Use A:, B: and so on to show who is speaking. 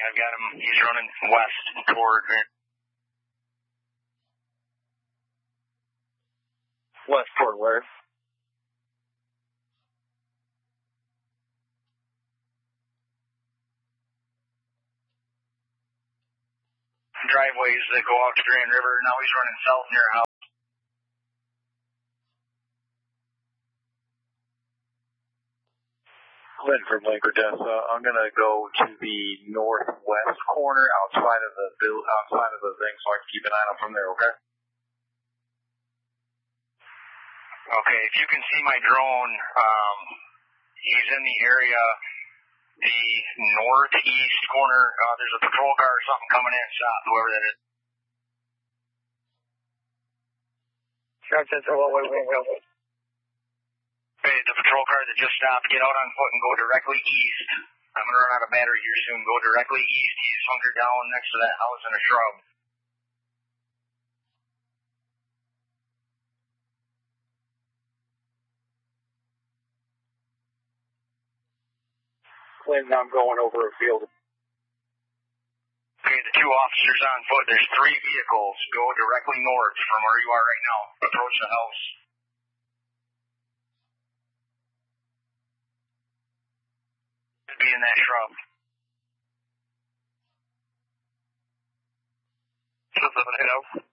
A: I've got him. He's running west toward.
B: West toward where?
A: Driveways that go out to Grand River. Now he's running south near a house.
B: Glenn from Lake Odessa. I'm gonna go to the northwest corner outside of the thing, so I can keep an eye out from there. Okay.
A: Okay, if you can see my drone, he's in the area, the northeast corner. There's a patrol car or something coming in south, whoever that is.
C: Wait.
A: Hey, the patrol car that just stopped, get out on foot and go directly east. I'm going to run out of battery here soon. Go directly east. He's hunkered down next to that house in a shrub.
B: Clinton, I'm going over a field.
A: Okay, the two officers on foot. There's 3 vehicles. Go directly north from where you are right now. Approach the house. Be in that shrub.
C: 780.